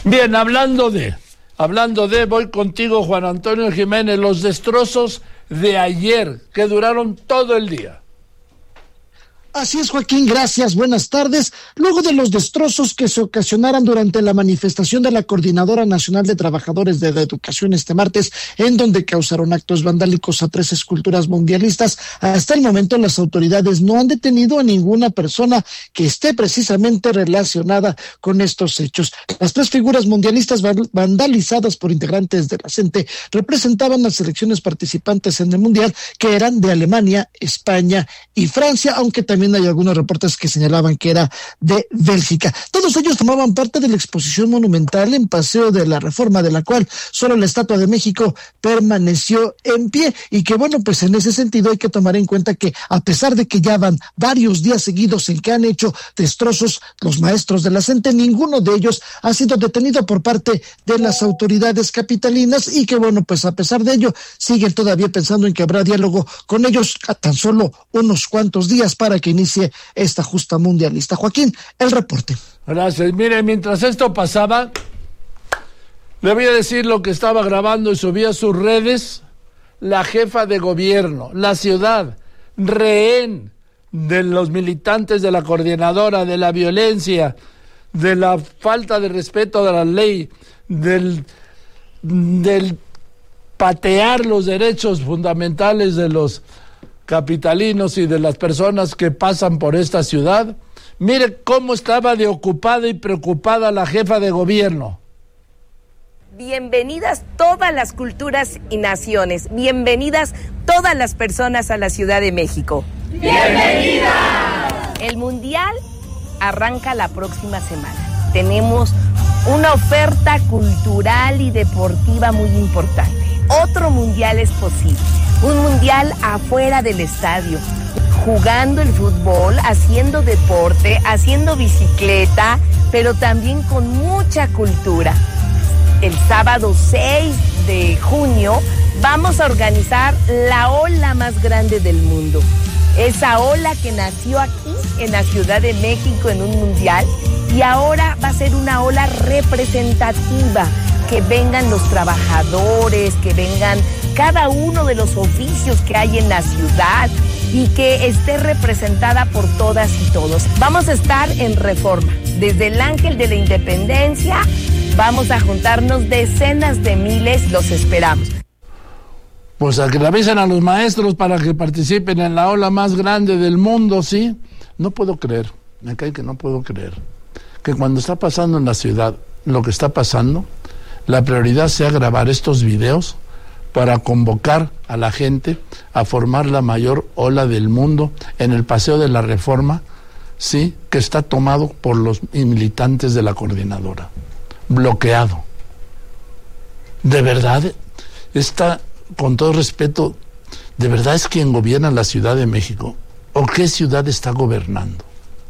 Bien, hablando de, voy contigo, Juan Antonio Jiménez, los destrozos de ayer, que duraron todo el día. Así es, Joaquín, gracias, buenas tardes. Luego de los destrozos que se ocasionaron durante la manifestación de la Coordinadora Nacional de Trabajadores de la Educación este martes, en donde causaron actos vandálicos a 3 esculturas mundialistas, hasta el momento las autoridades no han detenido a ninguna persona que esté precisamente relacionada con estos hechos. Las 3 figuras mundialistas vandalizadas por integrantes de la CENTE representaban las selecciones participantes en el Mundial, que eran de Alemania, España y Francia, aunque también hay algunos reportes que señalaban que era de Bélgica. Todos ellos tomaban parte de la exposición monumental en Paseo de la Reforma, de la cual solo la Estatua de México permaneció en pie, y que bueno, pues en ese sentido hay que tomar en cuenta que a pesar de que ya van varios días seguidos en que han hecho destrozos los maestros de la CENTE, ninguno de ellos ha sido detenido por parte de las autoridades capitalinas, y que bueno, pues a pesar de ello siguen todavía pensando en que habrá diálogo con ellos a tan solo unos cuantos días para que inicie esta justa mundialista. Joaquín, el reporte. Gracias. Mire, mientras esto pasaba, le voy a decir lo que estaba grabando y subía a sus redes la jefa de gobierno, la ciudad, rehén de los militantes de la coordinadora, de la violencia, de la falta de respeto de la ley, del patear los derechos fundamentales de los capitalinos y de las personas que pasan por esta ciudad. Mire cómo estaba de ocupada y preocupada la jefa de gobierno. Bienvenidas todas las culturas y naciones, bienvenidas todas las personas a la Ciudad de México. ¡Bienvenidas! El Mundial arranca la próxima semana. Tenemos una oferta cultural y deportiva muy importante. Otro Mundial es posible. Un Mundial afuera del estadio, jugando el fútbol, haciendo deporte, haciendo bicicleta, pero también con mucha cultura. El sábado 6 de junio vamos a organizar la ola más grande del mundo. Esa ola que nació aquí en la Ciudad de México en un Mundial, y ahora va a ser una ola representativa. Que vengan los trabajadores, que vengan cada uno de los oficios que hay en la ciudad y que esté representada por todas y todos. Vamos a estar en Reforma, desde el Ángel de la Independencia, vamos a juntarnos decenas de miles, los esperamos. Pues a que le avisen a los maestros para que participen en la ola más grande del mundo, ¿sí? No puedo creer, me cae que no puedo creer, que cuando está pasando en la ciudad lo que está pasando, la prioridad sea grabar estos videos para convocar a la gente a formar la mayor ola del mundo en el Paseo de la Reforma, sí, que está tomado por los militantes de la coordinadora, bloqueado. De verdad, está, con todo respeto, ¿de verdad es quien gobierna la Ciudad de México? ¿O qué ciudad está gobernando?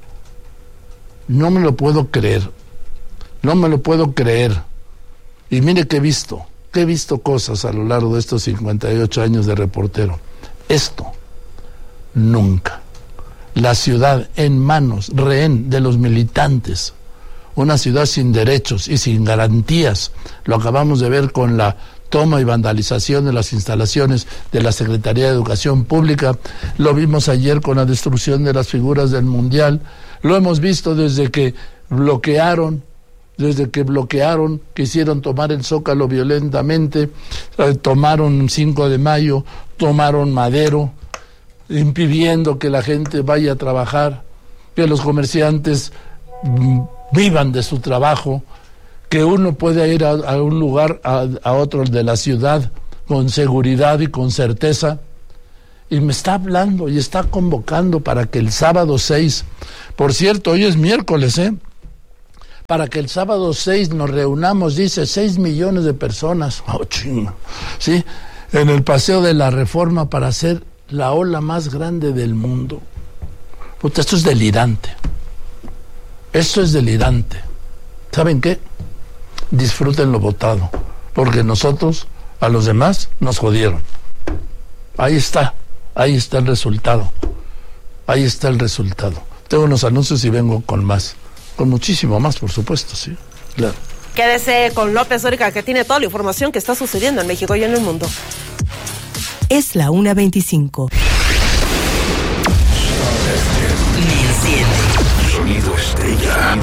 No me lo puedo creer, no me lo puedo creer. Y mire que he visto cosas a lo largo de estos 58 años de reportero. Esto, nunca. La ciudad en manos, rehén de los militantes. Una ciudad sin derechos y sin garantías. Lo acabamos de ver con la toma y vandalización de las instalaciones de la Secretaría de Educación Pública. Lo vimos ayer con la destrucción de las figuras del Mundial. Lo hemos visto desde que bloquearon, quisieron tomar el Zócalo violentamente, tomaron 5 de mayo, tomaron Madero, impidiendo que la gente vaya a trabajar, que los comerciantes vivan de su trabajo, que uno pueda ir a un lugar, a otro de la ciudad, con seguridad y con certeza. Y me está hablando y está convocando para que el sábado 6, por cierto, hoy es miércoles, para que el sábado 6 nos reunamos, dice, 6 millones de personas, ¿sí? En el Paseo de la Reforma para hacer la ola más grande del mundo. Puta, esto es delirante. Esto es delirante. ¿Saben qué? Disfruten lo votado, porque nosotros, a los demás, nos jodieron. Ahí está el resultado. Ahí está el resultado. Tengo unos anuncios y vengo con más. Con muchísimo más, por supuesto, sí, claro. Quédese con López Dóriga, que tiene toda la información que está sucediendo en México y en el mundo. Es la 1:25. Sonido Estrella.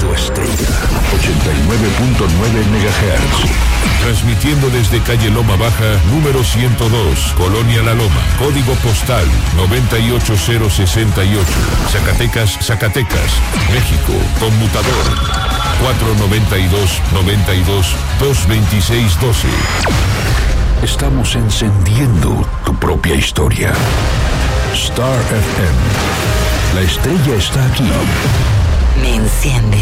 89.9 MHz. Transmitiendo desde calle Loma Baja, número 102, Colonia La Loma. Código postal 98068. Zacatecas, México. Conmutador 492-92-226-12. Estamos encendiendo tu propia historia. Star FM. La estrella está aquí. Me enciende.